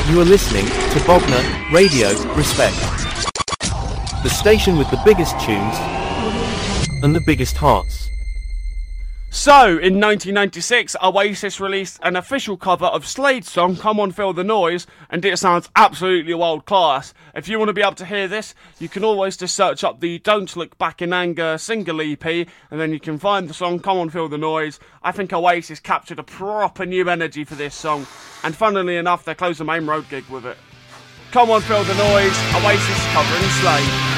You are listening to Bognor Radio Respect, the station with the biggest tunes and the biggest hearts. So, in 1996, Oasis released an official cover of Slade's song Come On Feel the Noise, and it sounds absolutely world class. If you want to be able to hear this, you can always just search up the Don't Look Back in Anger single EP, and then you can find the song Come On Feel the Noise. I think Oasis captured a proper new energy for this song, and funnily enough, they closed the Main Road gig with it. Come On Feel the Noise, Oasis covering Slade.